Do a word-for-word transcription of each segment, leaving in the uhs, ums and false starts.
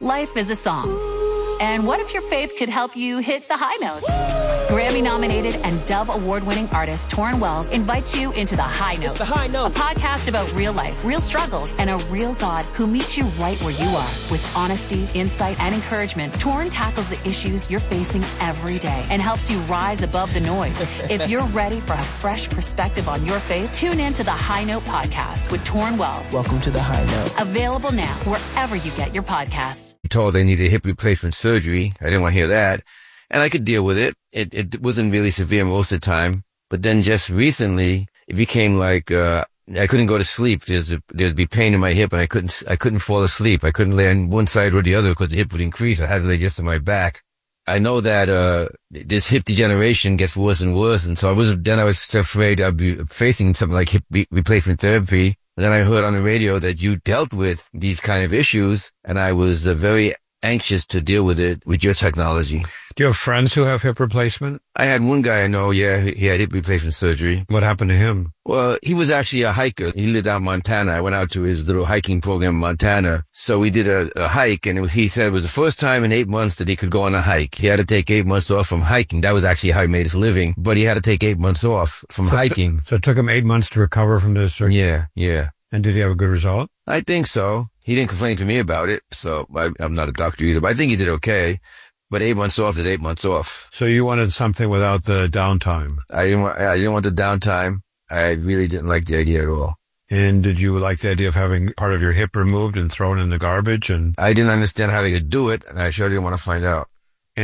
Life is a song. And what if your faith could help you hit the high notes? Grammy-nominated and Dove Award-winning artist Torrin Wells invites you into The High Note. It's The High Note. A podcast about real life, real struggles, and a real God who meets you right where you are. With honesty, insight, and encouragement, Torrin tackles the issues you're facing every day and helps you rise above the noise. If you're ready for a fresh perspective on your faith, tune in to The High Note podcast with Torrin Wells. Welcome to The High Note. Available now wherever you get your podcasts. Told they needed hip replacement surgery. I didn't want to hear that. And I could deal with it. It, it wasn't really severe most of the time. But then just recently, it became like, uh, I couldn't go to sleep. There's a, there'd be pain in my hip and I couldn't, I couldn't fall asleep. I couldn't lay on one side or the other because the hip would increase. I had to lay just on my back. I know that, uh, this hip degeneration gets worse and worse. And so I was, then I was afraid I'd be facing something like hip re- replacement therapy. And then I heard on the radio that you dealt with these kind of issues, and I was uh, very anxious to deal with it with your technology. Do you have friends who have hip replacement? I had one guy I know, yeah, he had hip replacement surgery. What happened to him? Well, he was actually a hiker. He lived out in Montana. I went out to his little hiking program in Montana. So we did a, a hike, and it was, he said it was the first time in eight months that he could go on a hike. He had to take eight months off from hiking. That was actually how he made his living. But he had to take eight months off from so hiking. T- so it took him eight months to recover from this surgery? Yeah, yeah. And did he have a good result? I think so. He didn't complain to me about it, so I, I'm not a doctor either, but I think he did okay. But eight months off is eight months off. So you wanted something without the downtime? I didn't want, I didn't want the downtime. I really didn't like the idea at all. And did you like the idea of having part of your hip removed and thrown in the garbage? And I didn't understand how they could do it, and I sure didn't want to find out.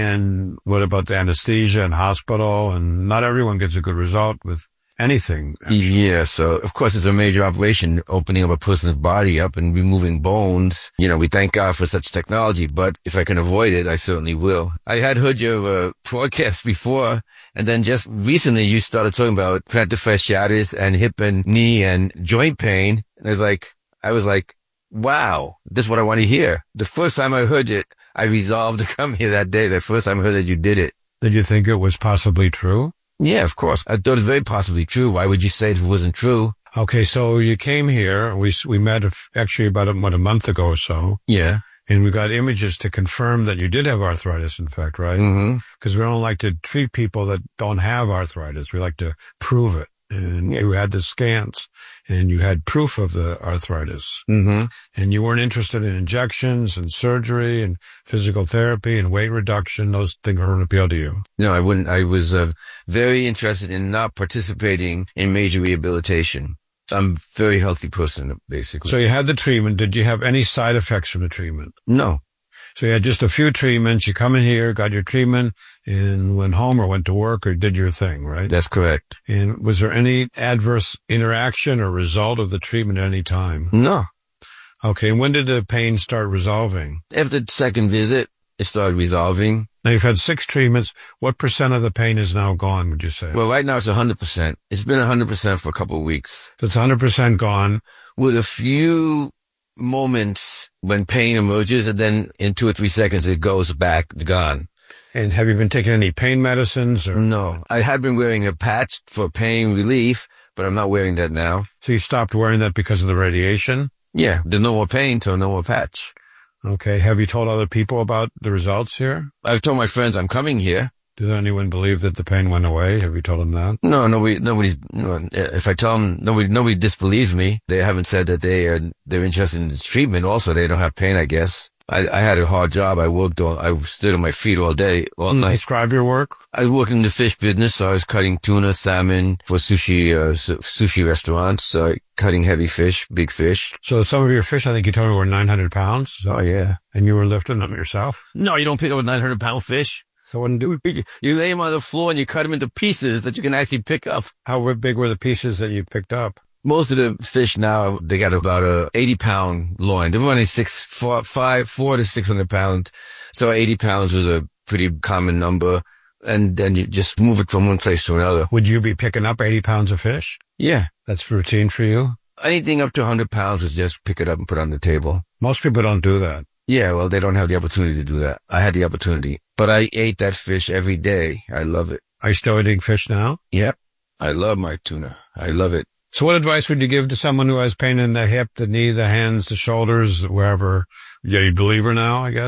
And what about the anesthesia and hospital? And not everyone gets a good result with anything. Actually. Yeah, so of course it's a major operation, opening up a person's body up and removing bones. You know, we thank God for such technology, but if I can avoid it, I certainly will. I had heard your uh, broadcast before, and then just recently you started talking about plantar fasciitis and hip and knee and joint pain. And I was like, I was like, wow, this is what I want to hear. The first time I heard it, I resolved to come here that day. The first time I heard that you did it. Did you think it was possibly true? Yeah, of course. I thought it was very possibly true. Why would you say it wasn't true? Okay, so you came here. We we met actually about a, what, a month ago or so. Yeah. And we got images to confirm that you did have arthritis, in fact, right? Mm-hmm. Because we don't like to treat people that don't have arthritis. We like to prove it. And you had the scans and you had proof of the arthritis. Mm-hmm. And you weren't interested in injections and surgery and physical therapy and weight reduction. Those things weren't appeal to you. No, I wouldn't. I was uh, very interested in not participating in major rehabilitation. I'm a very healthy person, basically. So you had the treatment. Did you have any side effects from the treatment? No. So you had just a few treatments. You come in here, got your treatment, and went home or went to work or did your thing, right? That's correct. And was there any adverse interaction or result of the treatment at any time? No. Okay. And when did the pain start resolving? After the second visit, it started resolving. Now you've had six treatments. What percent of the pain is now gone, would you say? Well, right now it's one hundred percent. It's been one hundred percent for a couple of weeks. So it's one hundred percent gone. With a few moments when pain emerges, and then in two or three seconds it goes back, gone. And have you been taking any pain medicines? Or? No. I had been wearing a patch for pain relief, but I'm not wearing that now. So you stopped wearing that because of the radiation? Yeah. There's no more pain, so no more patch. Okay. Have you told other people about the results here? I've told my friends I'm coming here. Does anyone believe that the pain went away? Have you told them that? No, nobody, nobody's, no, if I tell them, nobody, nobody disbelieves me. They haven't said that they are, they're interested in this treatment. Also, they don't have pain, I guess. I, I had a hard job. I worked all, I stood on my feet all day, all night. Describe your work. I was working in the fish business, so I was cutting tuna, salmon for sushi, uh, sushi restaurants, so cutting heavy fish, big fish. So some of your fish, I think you told me, were nine hundred pounds. So, oh, yeah. And you were lifting them yourself? No, you don't pick up a nine hundred pound fish. So what do you, you lay them on the floor and you cut them into pieces that you can actually pick up. How big were the pieces that you picked up? Most of the fish now, they got about a eighty pound loin. They're running six, four, five, four to six hundred pounds. So eighty pounds was a pretty common number. And then you just move it from one place to another. Would you be picking up eighty pounds of fish? Yeah. That's routine for you? Anything up to one hundred pounds is just pick it up and put it on the table. Most people don't do that. Yeah, well, they don't have the opportunity to do that. I had the opportunity. But I ate that fish every day. I love it. Are you still eating fish now? Yep. I love my tuna. I love it. So what advice would you give to someone who has pain in the hip, the knee, the hands, the shoulders, wherever? Yeah, you believer now, I guess?